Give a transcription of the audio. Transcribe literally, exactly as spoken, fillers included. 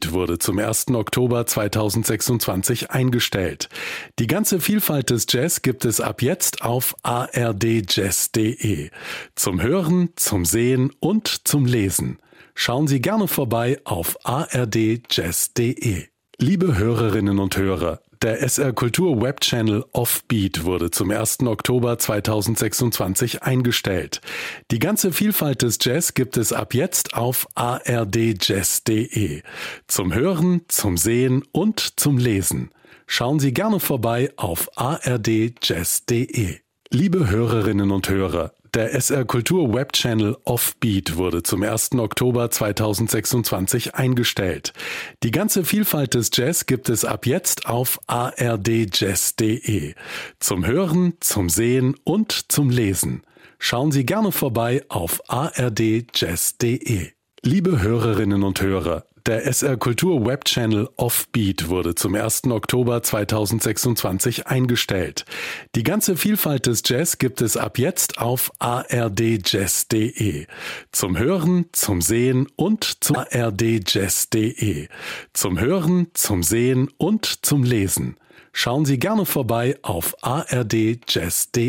Offbeat wurde zum ersten Oktober zweitausendsechsundzwanzig eingestellt. Die ganze Vielfalt des Jazz gibt es ab jetzt auf a r d jazz punkt de. Zum Hören, zum Sehen und zum Lesen. Schauen Sie gerne vorbei auf a r d jazz punkt de. Liebe Hörerinnen und Hörer, der S R Kultur Webchannel Offbeat wurde zum ersten Oktober zweitausendsechsundzwanzig eingestellt. Die ganze Vielfalt des Jazz gibt es ab jetzt auf a r d jazz punkt de. Zum Hören, zum Sehen und zum Lesen. Schauen Sie gerne vorbei auf a r d jazz punkt de. Liebe Hörerinnen und Hörer, der S R Kultur Webchannel Offbeat wurde zum ersten Oktober zweitausendsechsundzwanzig eingestellt. Die ganze Vielfalt des Jazz gibt es ab jetzt auf a r d jazz punkt de. Zum Hören, zum Sehen und zum Lesen. Schauen Sie gerne vorbei auf a r d jazz punkt de. Liebe Hörerinnen und Hörer, der S R Kultur Webchannel Offbeat wurde zum ersten Oktober zweitausendsechsundzwanzig eingestellt. Die ganze Vielfalt des Jazz gibt es ab jetzt auf a r d jazz punkt de. Zum Hören, zum Sehen und zum a r d jazz punkt de. Zum Hören, zum Sehen und zum Lesen. Schauen Sie gerne vorbei auf a r d jazz punkt de.